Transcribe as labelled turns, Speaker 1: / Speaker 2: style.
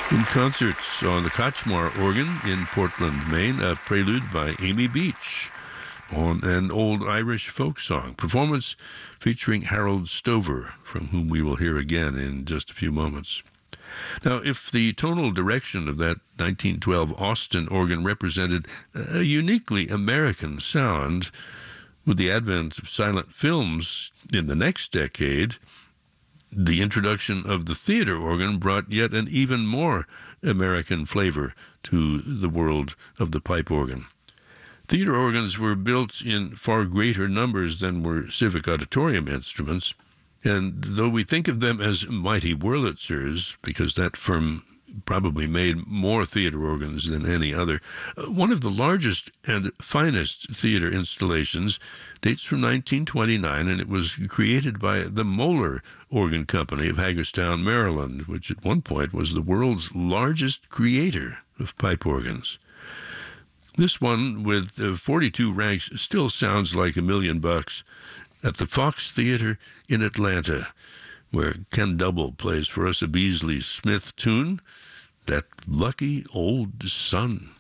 Speaker 1: In concerts on the Kachmar organ in Portland, Maine, a prelude by Amy Beach on an old Irish folk song. Performance featuring Harold Stover, from whom we will hear again in just a few moments. Now, if the tonal direction of that 1912 Austin organ represented a uniquely American sound, with the advent of silent films in the next decade, the introduction of the theater organ brought yet an even more American flavor to the world of the pipe organ. Theater organs were built in far greater numbers than were civic auditorium instruments, and though we think of them as mighty Wurlitzers, because that firm probably made more theater organs than any other, one of the largest and finest theater installations dates from 1929, and it was created by the Moeller Organ Company of Hagerstown, Maryland, which at one point was the world's largest creator of pipe organs. This one, with 42 ranks, still sounds like $1 million at the Fox Theater in Atlanta, where Ken Double plays for us a Beasley Smith tune, That Lucky Old Sun.